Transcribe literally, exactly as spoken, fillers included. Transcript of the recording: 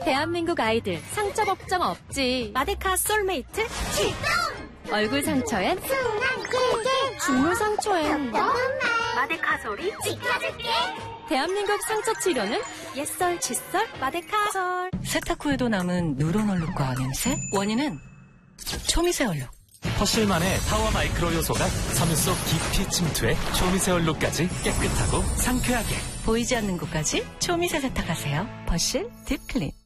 대한민국 아이들 상처 걱정 없지. 마데카 솔메이트 출동! 얼굴 상처엔 순한 꿀꿀 중물 상처엔 마데카 소리 지켜줄게. 대한민국 상처 치료는 옛설 칫솔 마데카솔. 세탁 후에도 남은 누런 얼룩과 냄새? 원인은 초미세 얼룩. 퍼실만의 파워 마이크로 요소가 섬유 속 깊이 침투해 초미세 얼룩까지 깨끗하고 상쾌하게. 보이지 않는 곳까지 초미세 세탁하세요. 퍼실 딥클린.